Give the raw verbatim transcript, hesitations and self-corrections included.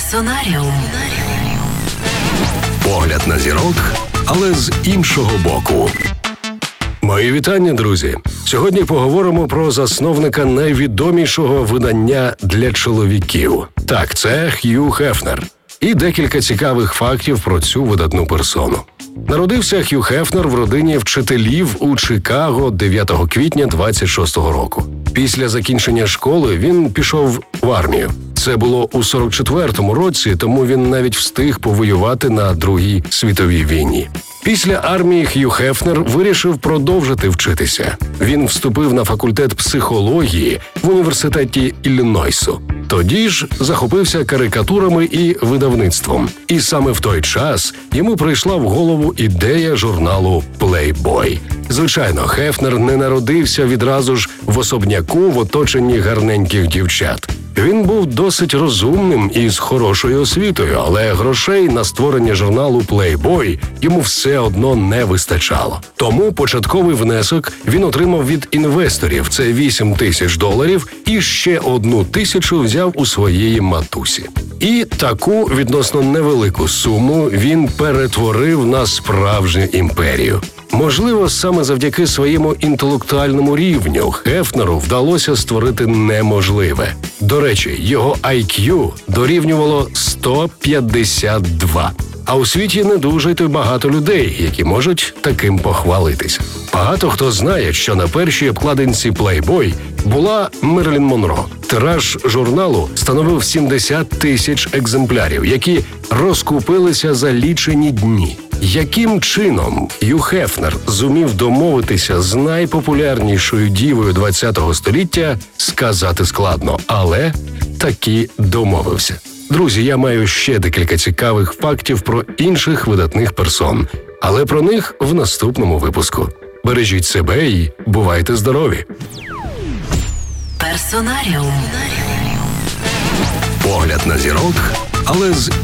Персонаріум. Погляд на зірок, але з іншого боку. Мої вітання, друзі! Сьогодні поговоримо про засновника найвідомішого видання для чоловіків. Так, це Хью Хефнер. І декілька цікавих фактів про цю видатну персону. Народився Хью Хефнер в родині вчителів у Чикаго дев'ятого квітня двадцять шостого року. Після закінчення школи він пішов в армію. Це було у сорок четвертому році, тому він навіть встиг повоювати на Другій світовій війні. Після армії Хью Хефнер вирішив продовжити вчитися. Він вступив на факультет психології в університеті Іллінойсу. Тоді ж захопився карикатурами і видавництвом. І саме в той час йому прийшла в голову ідея журналу «Плейбой». Звичайно, Хефнер не народився відразу ж в особняку в оточенні гарненьких дівчат. Він був досить розумним і з хорошою освітою, але грошей на створення журналу «Плейбой» йому все одно не вистачало. Тому початковий внесок він отримав від інвесторів – це вісім тисяч доларів, і ще одну тисячу взяв у своєї матусі. І таку відносно невелику суму він перетворив на справжню імперію. Можливо, саме завдяки своєму інтелектуальному рівню Хефнеру вдалося створити неможливе. До речі, його ай к'ю дорівнювало сто п'ятдесят два. А у світі не дуже й то багато людей, які можуть таким похвалитися. Багато хто знає, що на першій обкладинці «Плейбой» була Мерлін Монро. Тираж журналу становив сімдесят тисяч екземплярів, які розкупилися за лічені дні. Яким чином Хью Хефнер зумів домовитися з найпопулярнішою дівою ХХ століття, сказати складно, але таки домовився. Друзі, я маю ще декілька цікавих фактів про інших видатних персон, але про них в наступному випуску. Бережіть себе і бувайте здорові! Персонаріум. Погляд на зірок, але з